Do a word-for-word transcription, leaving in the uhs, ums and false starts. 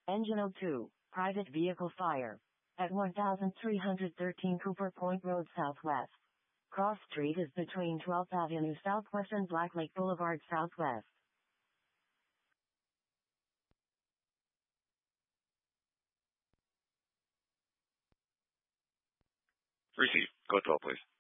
Engine oh two, private vehicle fire. At one thousand three hundred thirteen Cooper Point Road Southwest. Cross Street is between twelfth Avenue Southwest and Black Lake Boulevard Southwest. Receive. Go twelve, please.